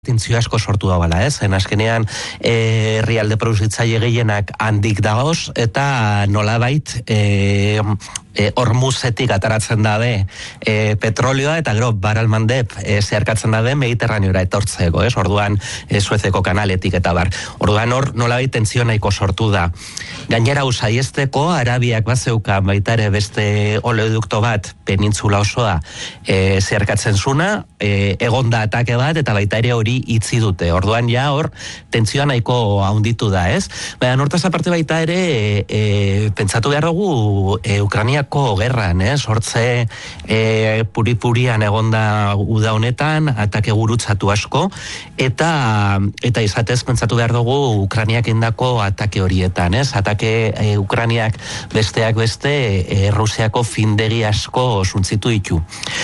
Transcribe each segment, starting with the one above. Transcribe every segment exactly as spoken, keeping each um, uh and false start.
tentzio asko sortu dagoela, ez? En azkenean herrialde produzitzaile gehienak handik dagoz eta nolabait eh E, Hormuzetik ataratzen dabe e, petrolioa eta gero baralmandep e, zeharkatzen dabe Mediterraneora etortzeko, ez? Orduan e, Suezeko kanaletik eta bar. Orduan hor nolabait tentzio nahiko sortu da. Gainera usaiesteko Arabiak bazeuka baita ere beste oleodukto bat penintzula osoa e, zeharkatzen zuna, e, egonda atake bat eta baita ere hori itzi dute. Orduan ja hor tentzioa nahiko haunditu da, ez? Baina hortaz aparte baita ere e, e, pentsatu behar dugu e, Ukrania gerran, eh? Sortze e, puri-purian egonda uda honetan, atake gurutzatu asko, eta eta izatez pentsatu behar dugu Ukrainiak indako atake horietan, ez? Atake e, Ukrainiak besteak beste e, Rusiako findegi asko suntzitu ditu.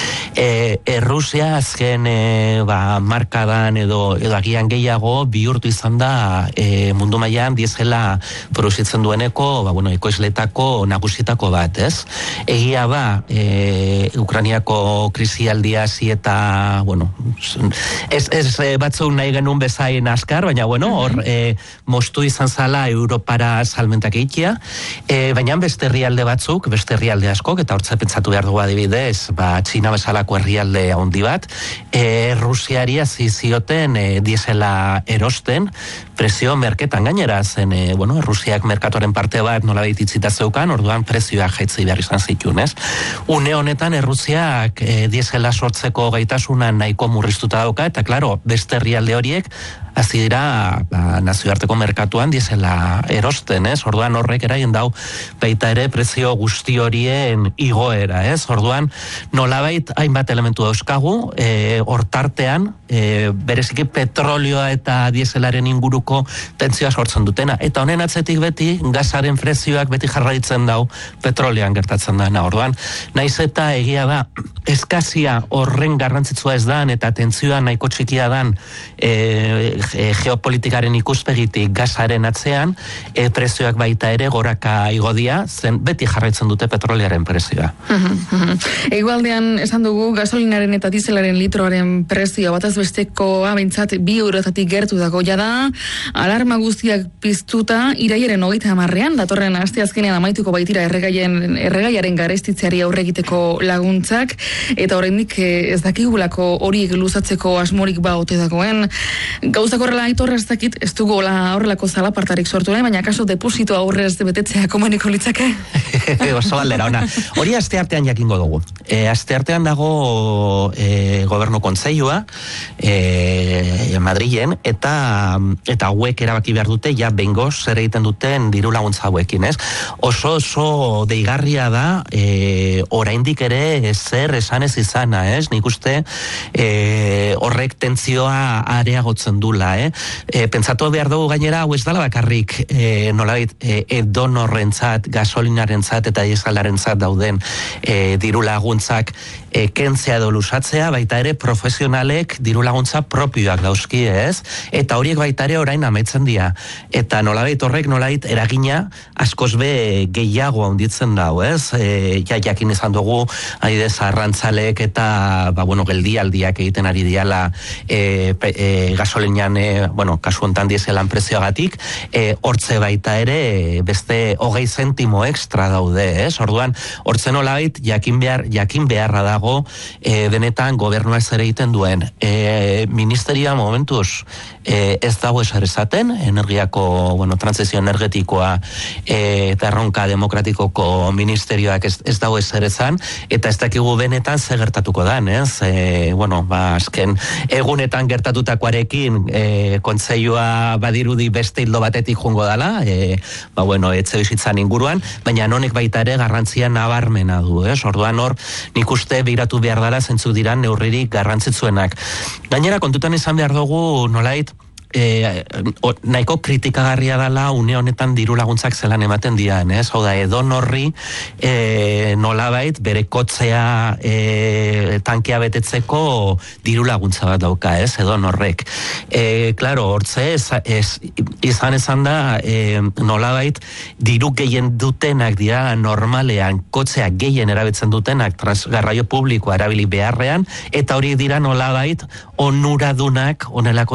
E, e, Rusia azken e, ba, markadan edo, edo agian gehiago bihurtu izan da e, mundu mailan diesela produzitzen dueneko, ba, bueno, ekoizletako nagusitako bat, ez? Egia ba, e, Ukrainiako krisialdia hasi eta, bueno, ez, ez batzuk nahi genuen bezain askar, baina, bueno, hor e, mostu izan zala Europara salmentak eikia, e, baina beste herrialde batzuk, beste herrialde askok, eta hortza pentsatu behar dugu adibidez, ba, Txina bezalako herrialde handi bat, e, Rusiari hasi zioten e, diesela erosten, prezio merketan gainera, zen, e, bueno, Rusiak merkatoren parte bat nolabait itzita zeukan, orduan prezioa jaitzi behar izan zituen, ez? Une honetan Errusiak e, diesela sortzeko gaitasuna nahiko murriztuta dauka, eta klaro, beste herrialde horiek hasi dira ba, nazioarteko merkatuan diesela erosten, ez? Orduan horrek eragin dau baita ere prezio guzti horien igoera, ez? Orduan nolabait hainbat elementu dauzkagu, e, hortartean e, bereziki petrolioa eta dieselaren inguruko tentzioa sortzen dutena, eta honen atzetik beti gasaren prezioak beti jarraitzen dau petrolioan gertatzen dena. Orduan naiz eta egia da eskazia horren garrantzitsua ez dan eta tentzioa nahiko txikia dan e, E, geopolitikaren ikuspegitik gasaren atzean, e, prezioak baita ere goraka igodia, zen beti jarraitzen dute petroliaren prezioa. Egualdean esan dugu gasolinaren eta dieselaren litroaren prezioa bataz bestekoa behintzat bi eurotatik gertu dago jada, alarma guztiak piztuta iraiaren hogeita hamarrean, datorren asteazkenean amaituko baitira erregaien, erregaiaren garestitzeari aurre egiteko laguntzak, eta oraindik ez dakigulako horiek luzatzeko asmorik ba ote dagoen. Gauza horrela aitorra ez dakit, ez dugu horrelako zalapartarik sortu nahi, baina kaso deposito aurrez betetzea komeniko litzake? Oso galdera, ona. Hori asteartean jakingo dugu. E, asteartean dago e, gobernu kontseilua e, Madrilen, eta eta hauek erabaki behar dute, ja bengoz zer egiten duten diru laguntza hauekin, ez? Oso oso deigarria da e, oraindik ere zer esan ez izana, ez? Nik uste e, horrek tentzioa areagotzen dula, eh? E, pentsatu behar dugu gainera, hau ez dala bakarrik e, nolabait e, edonorrentzat, gasolinarentzat eta dieselarentzat dauden e, diru laguntzak e, kentzea edo lusatzea, baita ere profesionalek diru laguntza propioak dauzki, ez? Eta horiek baita ere orain amaitzen dira. Eta nolabait horrek nolabait eragina askoz be gehiago handitzen dau, ez? E, ja, jakin izan dugu adidez arrantzalek eta ba, bueno, geldialdiak egiten ari diala e, e, gasolinan E, bueno, kasu hontan dieselan prezioagatik, e, hortze baita ere beste hogei zentimo extra daude, ez? Orduan, hortzen nolabait jakin behar, jakin beharra dago e, benetan gobernua zer egiten duen. E, ministeria momentuz e, ez dago eser esaten, energiako, bueno, transizio energetikoa e, eta erronka demokratikoko ministerioak ez, ez dago eser esan, eta ez dakigu benetan zer gertatuko dan, ez? E, bueno, ba, azken egunetan gertatutakoarekin e, kontseilua badirudi beste hildo batetik jungo dala, e, ba bueno, etxe bizitzan inguruan, baina honek baita ere garrantzia nabarmena du, ez? Orduan hor, nik uste begiratu behar dara zentzu diran neurririk garrantzitsuenak. Gainera kontutan izan behar dugu nolait e, o, nahiko kritikagarria dela une honetan diru laguntzak zelan ematen dian, ez? Hau da, edon horri e, nolabait bere kotzea e, tankea betetzeko diru laguntza bat dauka, ez? Edon horrek. E, claro, hortze, ez, ez, izan ezan da, e, nolabait diru gehien dutenak dira normalean kotzea gehien erabiltzen dutenak garraio publikoa erabili beharrean, eta hori dira nolabait onuradunak onelako